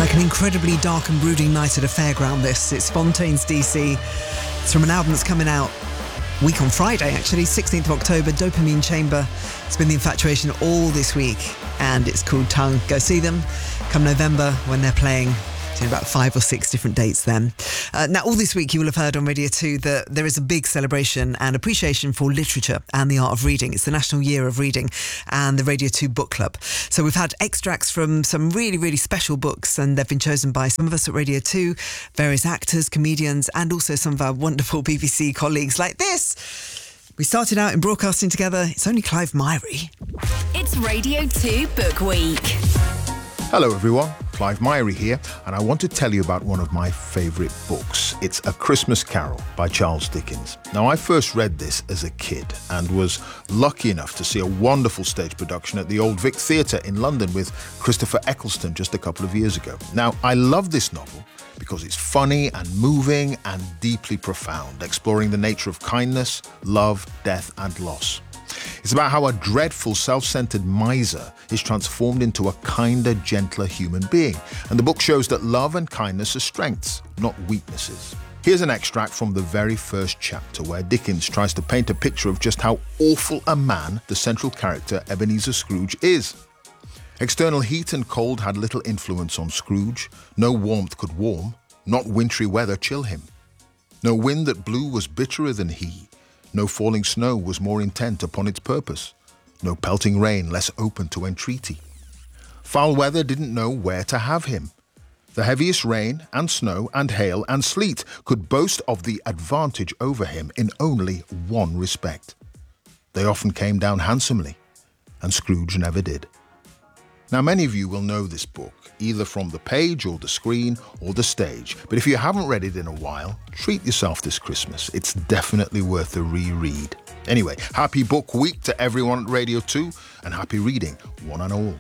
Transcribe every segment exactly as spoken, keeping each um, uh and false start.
Like an incredibly dark and brooding night at a fairground, this. It's Fontaines D C. It's from an album that's coming out week on Friday, actually, sixteenth of October, Dopamine Chamber. It's been the infatuation all this week, and it's called Tongue. Go see them come November when they're playing. It's in about five or six different dates then. Uh, now, all this week you will have heard on Radio two that there is a big celebration and appreciation for literature and the art of reading. It's the National Year of Reading and the Radio two Book Club. So we've had extracts from some really, really special books, and they've been chosen by some of us at Radio two, various actors, comedians, and also some of our wonderful B B C colleagues like this. We started out in broadcasting together. It's only Clive Myrie. It's Radio two Book Week. Hello everyone, Clive Myrie here, and I want to tell you about one of my favourite books. It's A Christmas Carol by Charles Dickens. Now, I first read this as a kid and was lucky enough to see a wonderful stage production at the Old Vic Theatre in London with Christopher Eccleston just a couple of years ago. Now, I love this novel because it's funny and moving and deeply profound, exploring the nature of kindness, love, death and loss. It's about how a dreadful, self-centered miser is transformed into a kinder, gentler human being. And the book shows that love and kindness are strengths, not weaknesses. Here's an extract from the very first chapter where Dickens tries to paint a picture of just how awful a man the central character Ebenezer Scrooge is. External heat and cold had little influence on Scrooge. No warmth could warm, not wintry weather chill him. No wind that blew was bitterer than he. No falling snow was more intent upon its purpose. No pelting rain less open to entreaty. Foul weather didn't know where to have him. The heaviest rain and snow and hail and sleet could boast of the advantage over him in only one respect. They often came down handsomely, and Scrooge never did. Now, many of you will know this book, either from the page or the screen or the stage. But if you haven't read it in a while, treat yourself this Christmas. It's definitely worth a reread. Anyway, happy book week to everyone at Radio two, and happy reading, one and all.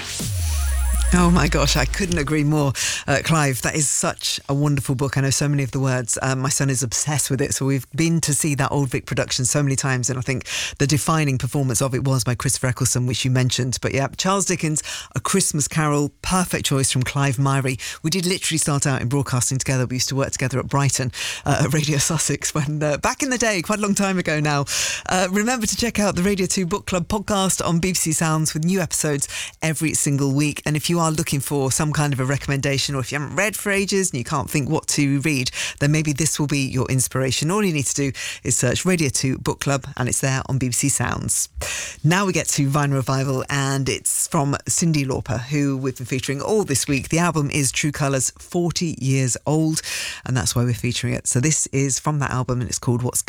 Oh my gosh, I couldn't agree more. Uh, Clive, that is such a wonderful book. I know so many of the words. Um, my son is obsessed with it. So we've been to see that Old Vic production so many times. And I think the defining performance of it was by Christopher Eccleston, which you mentioned. But yeah, Charles Dickens, A Christmas Carol, perfect choice from Clive Myrie. We did literally start out in broadcasting together. We used to work together at Brighton, uh, at Radio Sussex, when uh, back in the day, quite a long time ago now. Uh, remember to check out the Radio two Book Club podcast on B B C Sounds with new episodes every single week. And if you are looking for some kind of a recommendation, or if you haven't read for ages and you can't think what to read, then maybe this will be your inspiration. All you need to do is search Radio two Book Club, and it's there on B B C Sounds. Now we get to Vinyl Revival, and it's from Cyndi Lauper, who we've been featuring all this week. The album is True Colours, forty years old, and that's why we're featuring it. So this is from that album, and it's called What's